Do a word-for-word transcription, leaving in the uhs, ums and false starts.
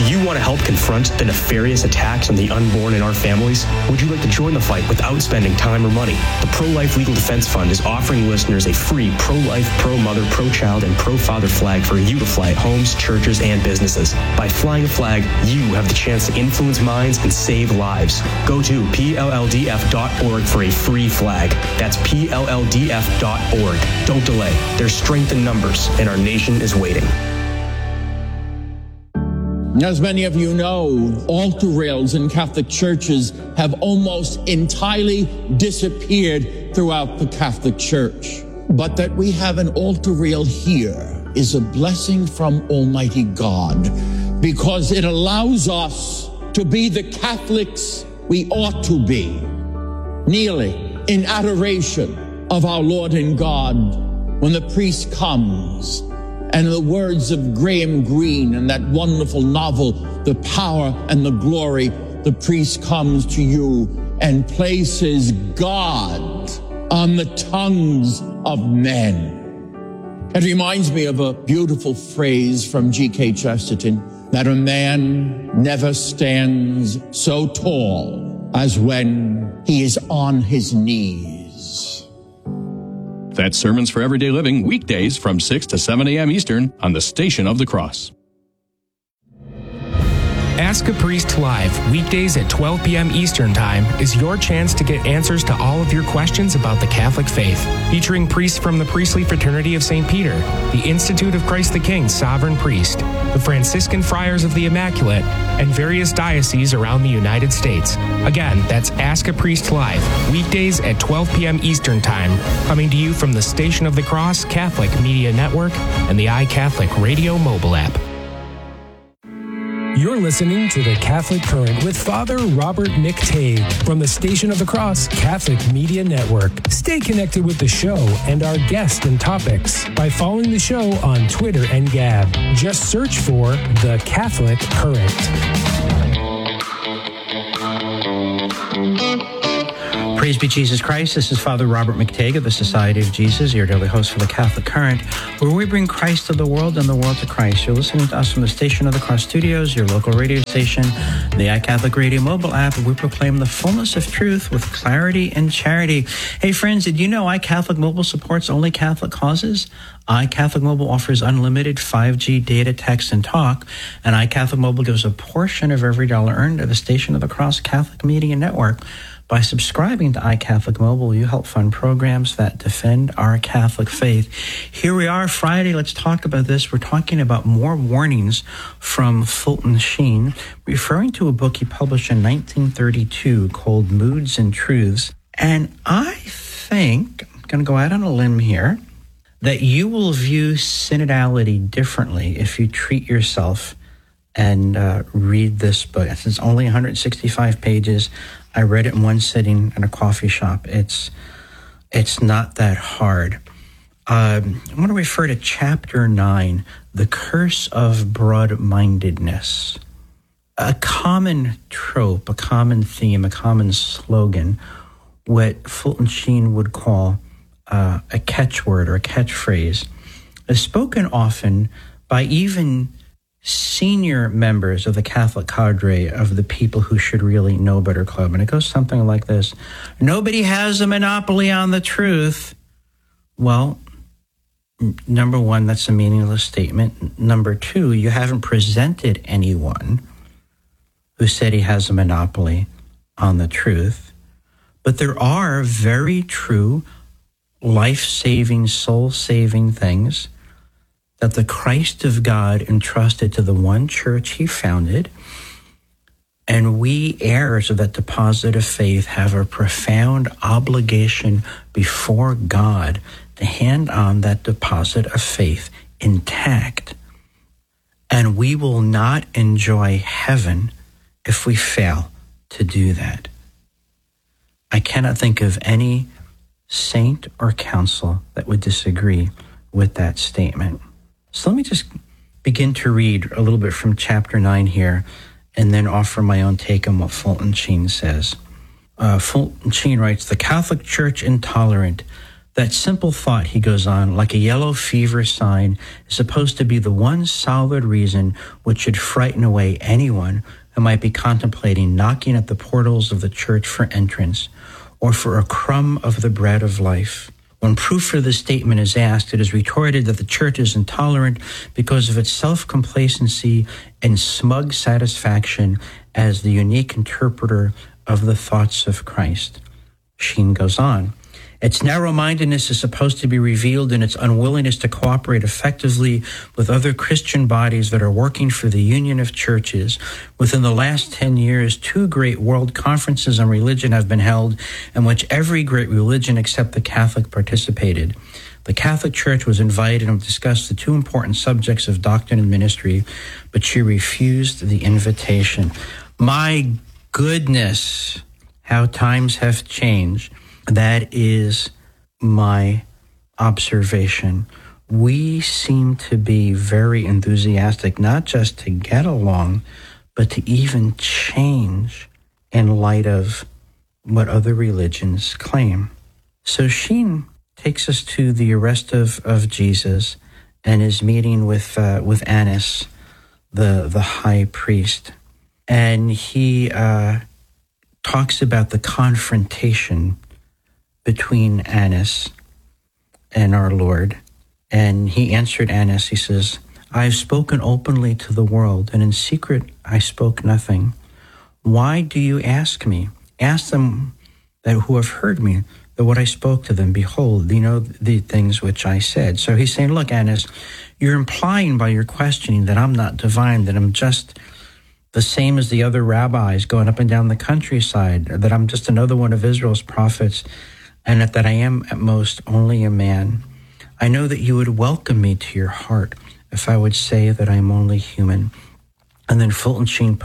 Do you want to help confront the nefarious attacks on the unborn in our families? Would you like to join the fight without spending time or money? The Pro-Life Legal Defense Fund is offering listeners a free pro-life, pro-mother, pro-child, and pro-father flag for you to fly at homes, churches, and businesses. By flying a flag, you have the chance to influence minds and save lives. Go to P L L D F dot org for a free flag. That's P L L D F dot org. Don't delay. There's strength in numbers, and our nation is waiting. As many of you know, altar rails in Catholic churches have almost entirely disappeared throughout the Catholic Church. But that we have an altar rail here is a blessing from Almighty God, because it allows us to be the Catholics we ought to be, kneeling in adoration of our Lord and God when the priest comes. And the words of Graham Greene in that wonderful novel, The Power and the Glory, the priest comes to you and places God on the tongues of men. It reminds me of a beautiful phrase from G K Chesterton, that a man never stands so tall as when he is on his knees. That's Sermons for Everyday Living, weekdays from six to seven a.m. Eastern on the Station of the Cross. Ask a Priest Live, weekdays at twelve p.m. Eastern Time, is your chance to get answers to all of your questions about the Catholic faith. Featuring priests from the Priestly Fraternity of Saint Peter, the Institute of Christ the King Sovereign Priest, the Franciscan Friars of the Immaculate, and various dioceses around the United States. Again, that's Ask a Priest Live, weekdays at twelve p.m. Eastern Time, coming to you from the Station of the Cross Catholic Media Network and the iCatholic Radio mobile app. You're listening to The Catholic Current with Father Robert McTague from the Station of the Cross Catholic Media Network. Stay connected with the show and our guests and topics by following the show on Twitter and Gab. Just search for The Catholic Current. Praise be Jesus Christ. This is Father Robert McTague of the Society of Jesus, your daily host for the Catholic Current, where we bring Christ to the world and the world to Christ. You're listening to us from the Station of the Cross Studios, your local radio station, the iCatholic Radio mobile app, where we proclaim the fullness of truth with clarity and charity. Hey friends, did you know iCatholic Mobile supports only Catholic causes? iCatholic Mobile offers unlimited five G data, text, and talk, and iCatholic Mobile gives a portion of every dollar earned to the Station of the Cross Catholic Media Network. By subscribing to iCatholic Mobile, you help fund programs that defend our Catholic faith. Here we are, Friday. Let's talk about this. We're talking about more warnings from Fulton Sheen, referring to a book he published in nineteen thirty-two called Moods and Truths. And I think, I'm going to go out on a limb here, that you will view synodality differently if you treat yourself and uh, read this book. It's only one hundred sixty-five pages. I read it in one sitting in a coffee shop. It's it's not that hard. Um, I want to refer to Chapter nine, The Curse of Broad-Mindedness. A common trope, a common theme, a common slogan, what Fulton Sheen would call uh, a catchword or a catchphrase, is spoken often by even senior members of the Catholic cadre of the People Who Should Really Know Better Club. And it goes something like this: nobody has a monopoly on the truth. Well, n- number one, that's a meaningless statement. Number two, you haven't presented anyone who said he has a monopoly on the truth. But there are very true, life-saving, soul-saving things that the Christ of God entrusted to the one church he founded, and we heirs of that deposit of faith have a profound obligation before God to hand on that deposit of faith intact. And we will not enjoy heaven if we fail to do that. I cannot think of any saint or council that would disagree with that statement. So let me just begin to read a little bit from chapter nine here and then offer my own take on what Fulton Sheen says. Uh, Fulton Sheen writes, "The Catholic Church intolerant, That simple thought, he goes on, like a yellow fever sign, is supposed to be the one solid reason which should frighten away anyone who might be contemplating knocking at the portals of the church for entrance or for a crumb of the bread of life. When proof for this statement is asked, it is retorted that the church is intolerant because of its self-complacency and smug satisfaction as the unique interpreter of the thoughts of Christ. Sheen goes on. Its narrow-mindedness is supposed to be revealed in its unwillingness to cooperate effectively with other Christian bodies that are working for the union of churches. Within the last ten years, two great world conferences on religion have been held in which every great religion except the Catholic participated. The Catholic Church was invited and discussed the two important subjects of doctrine and ministry, but she refused the invitation. My goodness, how times have changed. That is my observation. We seem to be very enthusiastic, not just to get along, but to even change in light of what other religions claim. So Sheen takes us to the arrest of, of Jesus and his meeting with uh, with Annas, the, the high priest. And he uh, talks about the confrontation between Annas and our Lord. And he answered Annas, he says, I have spoken openly to the world, and in secret I spoke nothing. Why do you ask me? Ask them that who have heard me, that what I spoke to them, behold, you know the things which I said. So he's saying, look, Annas, you're implying by your questioning that I'm not divine, that I'm just the same as the other rabbis going up and down the countryside, that I'm just another one of Israel's prophets, and that I am at most only a man. I know that you would welcome me to your heart if I would say that I am only human. And then Fulton Sheen